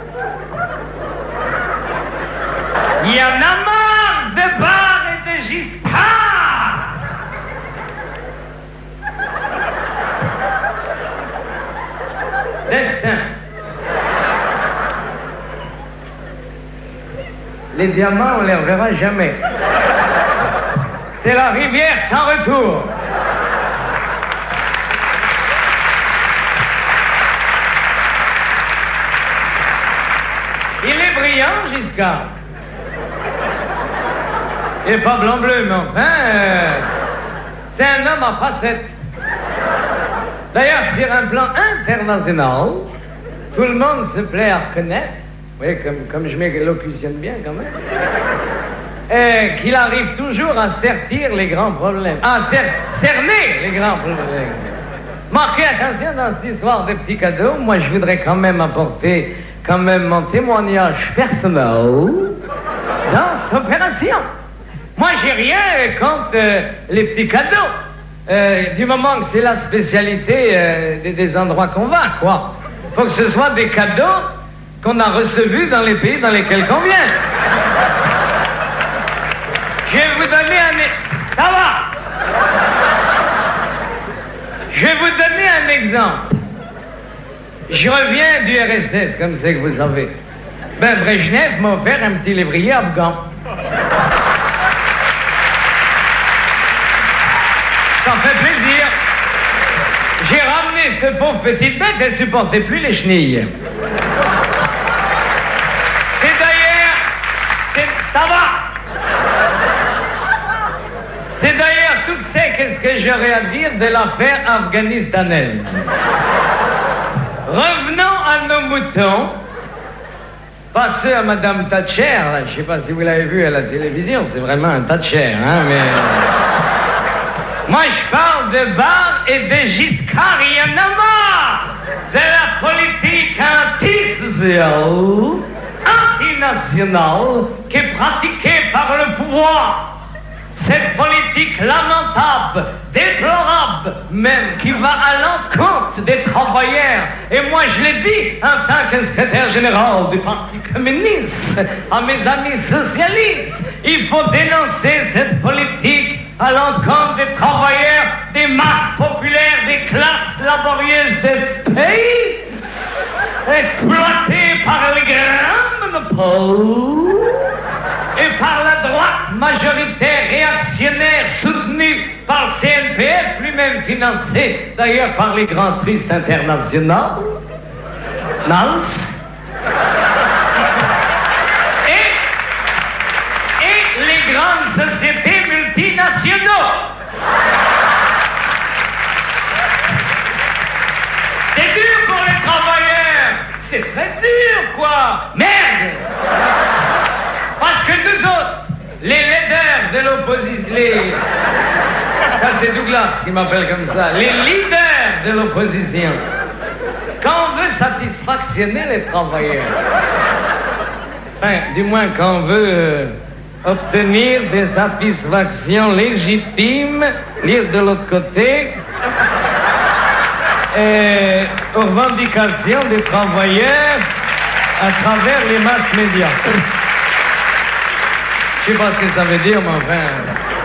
Il y en a marre de Barre et de Giscard. Destin. Les diamants, on les reverra jamais. C'est la rivière sans retour. Il est brillant, Giscard. Il n'est pas blanc-bleu, mais enfin, c'est un homme à facettes. D'ailleurs, sur un plan international, tout le monde se plaît à reconnaître, vous voyez, comme je m'élocutionne bien quand même, qu'il arrive toujours à cerner les grands problèmes. Cerner les grands problèmes. Marquez attention dans cette histoire des petits cadeaux. Moi, je voudrais quand même apporter mon témoignage personnel dans cette opération. Moi, j'ai rien contre les petits cadeaux. Du moment que c'est la spécialité des endroits qu'on va, quoi. Faut que ce soit des cadeaux qu'on a reçus dans les pays dans lesquels on vient. Je vais vous donner ça va. Je vais vous donner un exemple. Je reviens du RSS, comme c'est que vous savez. Brejnev m'a offert un petit lévrier afghan. Ça fait plaisir. J'ai ramené cette pauvre petite bête, elle supportait plus les chenilles. C'est d'ailleurs... Ça va. C'est d'ailleurs tout que c'est qu'est-ce que j'aurais à dire de l'affaire afghanistanaise. Revenons à nos moutons. Passez à Madame Thatcher, là. Je ne sais pas si vous l'avez vu à la télévision, c'est vraiment un Thatcher, hein, mais... Moi, je parle de Barre et de Giscard, il y en a marre de la politique antisociale, antinationale, qui est pratiquée par le pouvoir. Cette politique lamentable, déplorable même, qui va à l'encontre des travailleurs. Et moi, je l'ai dit en tant que secrétaire général du Parti communiste à mes amis socialistes. Il faut dénoncer cette politique à l'encontre des travailleurs, des masses populaires, des classes laborieuses de ce pays, exploitées par les grands monopoles et par la droite majoritaire réactionnaire soutenue par le CNPF, lui-même financé d'ailleurs par les grands tristes internationaux, NALS, et les grandes sociétés multinationaux. C'est dur pour les travailleurs, c'est très dur, quoi. Merde! Parce que nous autres, les leaders de l'opposition, ça c'est Douglas qui m'appelle comme ça, les leaders de l'opposition, quand on veut satisfactionner les travailleurs, enfin, du moins quand on veut obtenir des satisfactions légitimes, lire de l'autre côté, aux revendications des travailleurs à travers les masses médias. Je sais pas ce que ça veut dire, mais enfin...